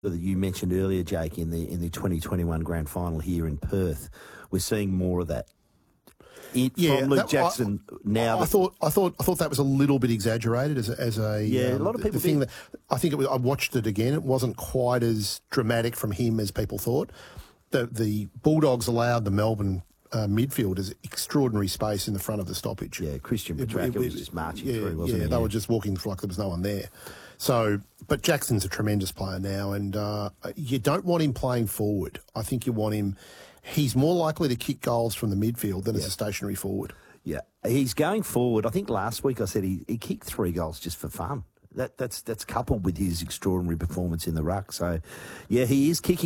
that you mentioned earlier, Jake, in the 2021 Grand Final here in Perth. We're seeing more of that. From Luke Jackson now. I thought that was a little bit exaggerated as a a lot of people think. I think it was. I watched it again. It wasn't quite as dramatic from him as people thought. The Bulldogs allowed the Melbourne midfielders extraordinary space in the front of the stoppage. Yeah, Christian Petracca was just marching through, wasn't he? Yeah, they were just walking like there was no one there. So, but Jackson's a tremendous player now, and you don't want him playing forward. I think you want him. He's more likely to kick goals from the midfield than as a stationary forward. Yeah, he's going forward. I think last week I said he kicked 3 goals just for fun. That's coupled with his extraordinary performance in the ruck. So, yeah, he is kicking.